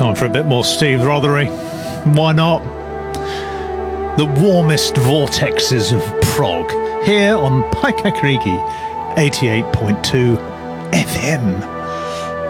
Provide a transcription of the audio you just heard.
Time for a bit more Steve Rothery. Why not? The warmest vortexes of prog here on Paikakariki 88.2 FM.